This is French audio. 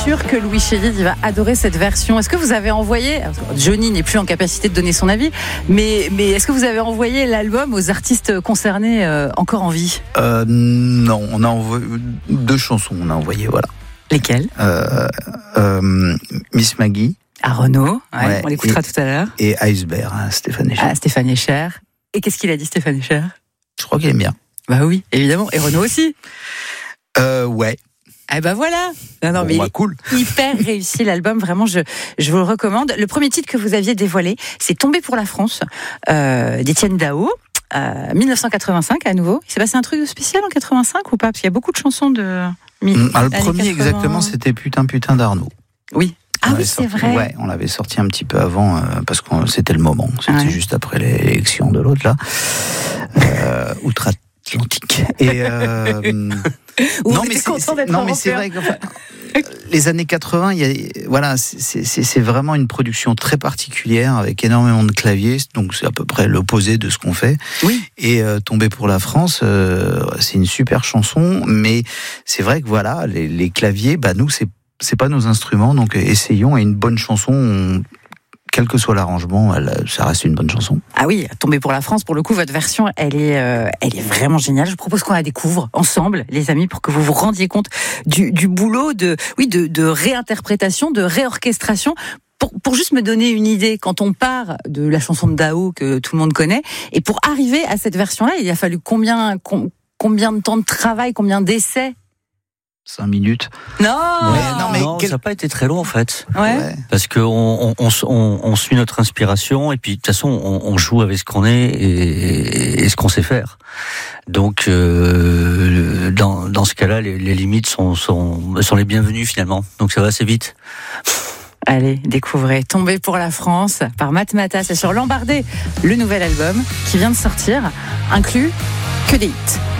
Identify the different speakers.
Speaker 1: sûr que Louis Chédid il va adorer cette version. Est-ce que vous avez envoyé, Johnny n'est plus en capacité de donner son avis, mais est-ce que vous avez envoyé l'album aux artistes concernés encore en vie?
Speaker 2: Non, on a envoyé 2 chansons, on a envoyé, voilà.
Speaker 1: Lesquelles?
Speaker 2: Miss Maggie.
Speaker 1: À Renaud,
Speaker 2: Ouais,
Speaker 1: on l'écoutera tout à l'heure.
Speaker 2: Et Iceberg, Stéphane Echer.
Speaker 1: Stéphane Echer. Et qu'est-ce qu'il a dit, Stéphane Echer?
Speaker 2: Je crois qu'il aime bien.
Speaker 1: Bah oui, évidemment. Et Renaud aussi.
Speaker 2: Ouais.
Speaker 1: Eh ben voilà. Non, mais
Speaker 2: cool.
Speaker 1: Hyper réussi l'album, vraiment, je vous le recommande. Le premier titre que vous aviez dévoilé, c'est Tomber pour la France, d'Étienne Dao. 1985 à nouveau. Il s'est passé un truc spécial en 85 ou pas? Parce qu'il y a beaucoup de chansons de...
Speaker 2: le premier exactement, c'était Putain d'Arnaud.
Speaker 1: Oui. C'est vrai.
Speaker 2: Ouais, on l'avait sorti un petit peu avant parce que c'était le moment. C'était juste après l'élection de l'autre là, outre-Atlantique. Et
Speaker 1: non mais
Speaker 2: c'est vrai que les années 80, c'est vraiment une production très particulière avec énormément de claviers. Donc c'est à peu près l'opposé de ce qu'on fait.
Speaker 1: Oui.
Speaker 2: Et Tomber pour la France, c'est une super chanson, mais c'est vrai que voilà, les claviers, nous c'est pas nos instruments, donc essayons. Et une bonne chanson, quel que soit l'arrangement, ça reste une bonne chanson. Ah
Speaker 1: oui, Tomber pour la France, pour le coup, votre version, elle est vraiment géniale. Je propose qu'on la découvre ensemble, les amis, pour que vous vous rendiez compte du boulot de réinterprétation, de réorchestration. Pour juste me donner une idée, quand on part de la chanson de Dao que tout le monde connaît, et pour arriver à cette version-là, il a fallu combien de temps de travail, combien d'essais?
Speaker 2: 5 minutes.
Speaker 1: Non,
Speaker 3: ça n'a pas été très long en fait.
Speaker 1: Ouais.
Speaker 3: Parce qu'on suit notre inspiration et puis de toute façon on joue avec ce qu'on est et ce qu'on sait faire. Donc dans ce cas-là, les limites sont les bienvenues finalement. Donc ça va assez vite.
Speaker 1: Allez, découvrez Tomber pour la France par Matmata. C'est sur Lambardé, le nouvel album qui vient de sortir, inclut que des hits.